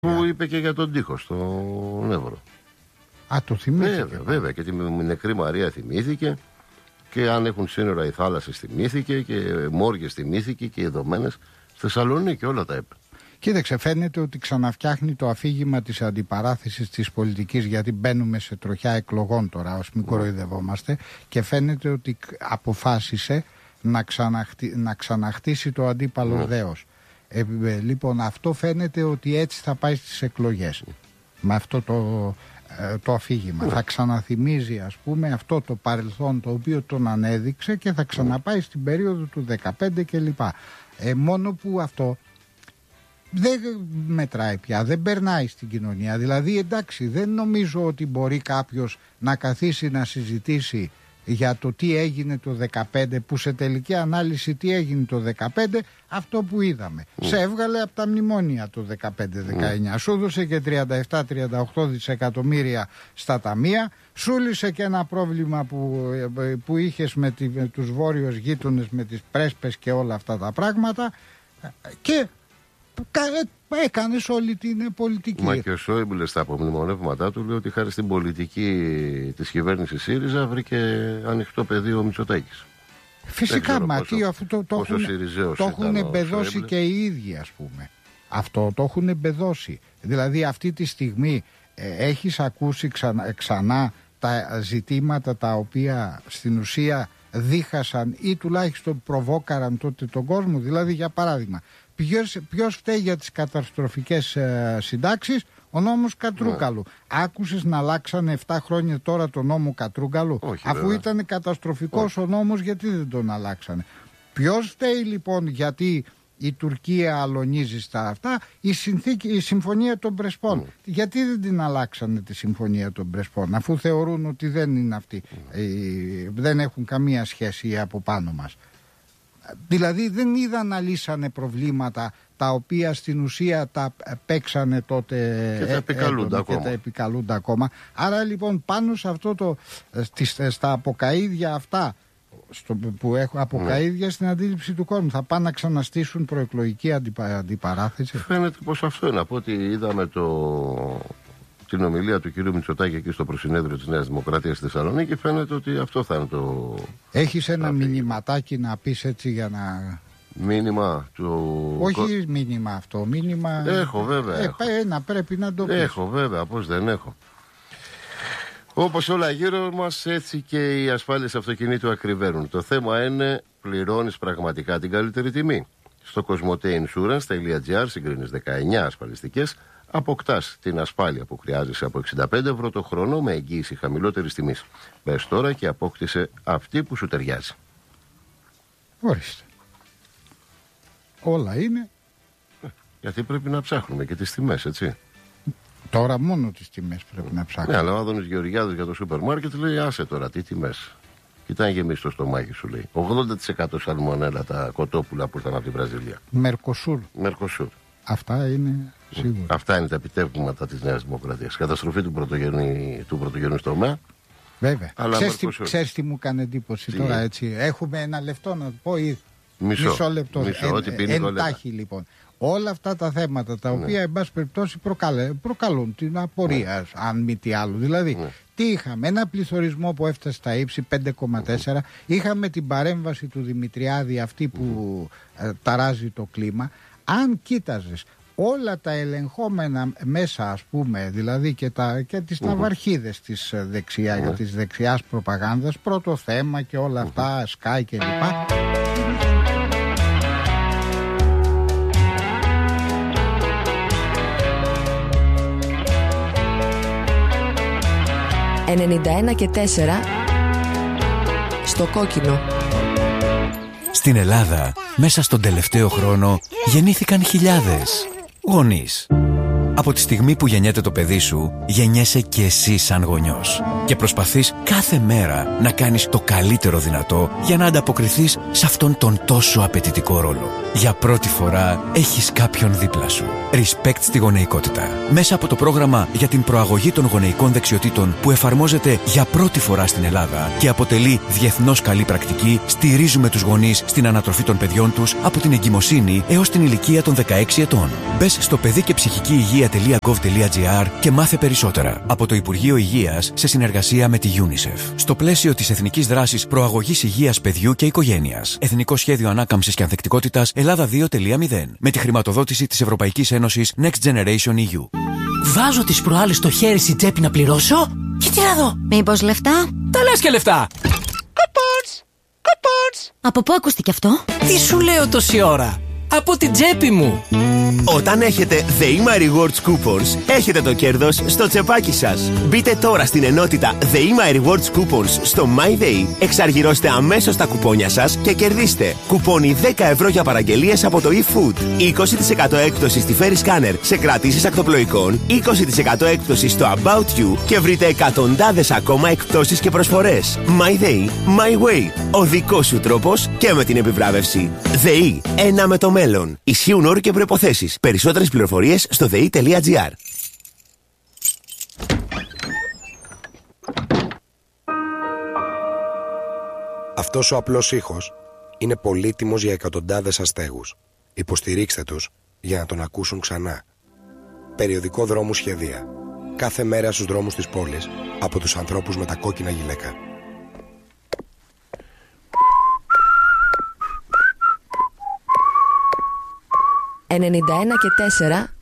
Που είπε και για τον τοίχο στον Εύρο. Α, το θυμήθηκε. Βέβαια, και τη νεκρή Μαρία θυμήθηκε. Και αν έχουν σύνορα οι θάλασσες θυμήθηκε. Και μόργες θυμήθηκε και οι δομένες. Στη Θεσσαλονίκη όλα τα είπε. Κοίταξε, φαίνεται ότι ξαναφτιάχνει το αφήγημα της αντιπαράθεσης της πολιτικής, γιατί μπαίνουμε σε τροχιά εκλογών τώρα, ως μην κοροϊδευόμαστε, και φαίνεται ότι αποφάσισε να ξαναχτίσει το αντίπαλο δέος. Λοιπόν, αυτό φαίνεται ότι έτσι θα πάει στις εκλογές. Με αυτό το αφήγημα. Θα ξαναθυμίζει, ας πούμε, αυτό το παρελθόν το οποίο τον ανέδειξε και θα ξαναπάει στην περίοδο του 2015 κλπ. Μόνο που αυτό δεν μετράει πια, δεν περνάει στην κοινωνία. Δηλαδή, εντάξει, δεν νομίζω ότι μπορεί κάποιος να καθίσει να συζητήσει για το τι έγινε το 2015, που σε τελική ανάλυση τι έγινε το 2015, αυτό που είδαμε. Σε έβγαλε από τα μνημόνια το 2015-19, σου έδωσε και 37-38 δισεκατομμύρια στα ταμεία, σου λύσε και ένα πρόβλημα που είχες με τους βόρειους γείτονες, με τις πρέσπες και όλα αυτά τα πράγματα, και έκανες όλη την πολιτική. Μα και ο Σόιμπλε στα απομνημονεύματά του λέει ότι χάρη στην πολιτική της κυβέρνησης ΣΥΡΙΖΑ βρήκε ανοιχτό πεδίο ο Μητσοτάκης. Φυσικά, μα αφού το έχουν εμπεδώσει και οι ίδιοι, ας πούμε. Αυτό το έχουν εμπεδώσει. Δηλαδή αυτή τη στιγμή έχεις ακούσει ξανά τα ζητήματα τα οποία στην ουσία δίχασαν ή τουλάχιστον προβόκαραν τότε τον κόσμο. Δηλαδή, για παράδειγμα, ποιος φταίει για τις καταστροφικές συντάξεις? Ο νόμος Κατρούγκαλου. Άκουσες να αλλάξανε 7 χρόνια τώρα τον νόμο Κατρούγκαλου? Όχι, αφού βέβαια. Ήταν καταστροφικός ο νόμος, γιατί δεν τον αλλάξανε? Ποιος φταίει λοιπόν γιατί η Τουρκία αλωνίζει στα αυτά? Η συμφωνία των Πρεσπών. Γιατί δεν την αλλάξανε τη συμφωνία των Πρεσπών, αφού θεωρούν ότι δεν είναι αυτή, δεν έχουν καμία σχέση από πάνω μας? Δηλαδή δεν είδαν να λύσανε προβλήματα τα οποία στην ουσία τα παίξανε τότε και τα επικαλούνται ακόμα. Άρα λοιπόν πάνω σε αυτό στα αποκαΐδια αυτά που έχουν αποκαΐδια στην αντίληψη του κόσμου, θα πάνε να ξαναστήσουν προεκλογική αντιπαράθεση. Φαίνεται πως αυτό είναι. Από ό,τι είδαμε την ομιλία του κ. Μητσοτάκη εκεί στο προσυνέδριο της Νέας Δημοκρατίας στη Θεσσαλονίκη, φαίνεται ότι αυτό θα είναι το... Έχεις ένα μηνυματάκι να πεις έτσι για να... Μήνυμα του... Όχι μήνυμα αυτό, μήνυμα... Έχω βέβαια. Πρέπει να το πεις. Έχω βέβαια, πώς δεν έχω. Όπως όλα γύρω μας, έτσι και οι ασφάλειες αυτοκινήτου ακριβένουν. Το θέμα είναι, πληρώνεις πραγματικά την καλύτερη τιμή? Στο cosmoteinsurance.gr συγκρίνεις 19 ασφαλιστικές, αποκτάς την ασφάλεια που χρειάζεσαι από 65 ευρώ το χρόνο με εγγύηση χαμηλότερης τιμής. Μπες τώρα και απόκτησε αυτή που σου ταιριάζει. Ορίστε. Όλα είναι. Γιατί πρέπει να ψάχνουμε και τις τιμές, έτσι. Τώρα μόνο τις τιμές πρέπει να ψάχνουμε. Ναι, αλλά ο Άδωνης Γεωργιάδης για το σούπερ μάρκετ λέει: άσε τώρα, τι τιμές? Κοιτάει γεμίσει το στομάχι σου, λέει. 80% σαλμονέλα τα κοτόπουλα που ήρθαν από την Βραζιλία. Μερκοσούρ. Αυτά είναι σίγουρα. Αυτά είναι τα επιτεύγματα της Νέας Δημοκρατίας. Καταστροφή του πρωτογενού τομέα. Βέβαια. Ξέρεις τι μου κάνει εντύπωση τώρα, έτσι? Έχουμε ένα λεπτό να πω ή μισό λεπτό. Εντάχει λοιπόν. Όλα αυτά τα θέματα τα οποία εν πάση περιπτώσει προκαλούν την απορία, αν μη τι άλλο. Δηλαδή, τι είχαμε? Ένα πληθωρισμό που έφτασε στα ύψη 5,4. Είχαμε την παρέμβαση του Δημητριάδη, αυτή που ταράζει το κλίμα. Αν κοίταζες όλα τα ελεγχόμενα μέσα, ας πούμε, δηλαδή και τις ναυαρχίδες της δεξιάς προπαγάνδας, πρώτο θέμα και όλα αυτά, Sky και λοιπά. «91 και 4» στο κόκκινο. Στην Ελλάδα, μέσα στον τελευταίο χρόνο, γεννήθηκαν χιλιάδες γονείς. Από τη στιγμή που γεννιέται το παιδί σου, γεννιέσαι και εσύ σαν γονιός. Και προσπαθείς κάθε μέρα να κάνεις το καλύτερο δυνατό για να ανταποκριθείς σε αυτόν τον τόσο απαιτητικό ρόλο. Για πρώτη φορά έχεις κάποιον δίπλα σου. Respect στη γονεϊκότητα. Μέσα από το πρόγραμμα για την προαγωγή των γονεϊκών δεξιοτήτων που εφαρμόζεται για πρώτη φορά στην Ελλάδα και αποτελεί διεθνώς καλή πρακτική, στηρίζουμε τους γονείς στην ανατροφή των παιδιών τους από την εγκυμοσύνη έως την ηλικία των 16 ετών. Μπες στο παιδική και ψυχική υγεία υγεία.gov.gr και μάθε περισσότερα. Από το Υπουργείο Υγείας σε συνεργασία με τη UNICEF. Στο πλαίσιο της Εθνικής Δράσης Προαγωγής Υγείας Παιδιού και Οικογένειας. Εθνικό Σχέδιο Ανάκαμψης και Ανθεκτικότητας Ελλάδα 2.0. Με τη χρηματοδότηση της Ευρωπαϊκής Ένωσης Next Generation EU. Βάζω τις προάλλες στο χέρι στην τσέπη να πληρώσω. Και τι να δω. Μήπως λεφτά? Τα λες και λεφτά. Coupons. Από πού ακούστηκε αυτό? Τι σου λέω τόση ώρα? Από την τσέπη μου. Όταν έχετε ΔΕΗΜΑ Rewards Coupons, έχετε το κέρδος στο τσεπάκι σας. Μπείτε τώρα στην ενότητα ΔΕΗΜΑ Rewards Coupons στο MyDay, εξαργυρώστε αμέσως τα κουπόνια σας και κερδίστε κουπόνι 10 ευρώ για παραγγελίες από το eFood, 20% έκπτωση στη Ferry Scanner σε κρατήσεις ακτοπλοϊκών, 20% έκπτωση στο About You και βρείτε εκατοντάδες ακόμα εκπτώσεις και προσφορές. MyDay, My Way. Ο δικός σου τρόπος και με την επιβράβευση. ΔΕΗ, ένα με το μέλλον. Ισχύουν όροι και προϋποθέσεις. Περισσότερες πληροφορίες στο dei.gr. Αυτός ο απλός ήχος είναι πολύτιμος για εκατοντάδες αστέγους. Υποστηρίξτε τους για να τον ακούσουν ξανά. Περιοδικό Δρόμου Σχεδία. Κάθε μέρα στους δρόμους της πόλης από τους ανθρώπους με τα κόκκινα γυλαίκα. 91 και 4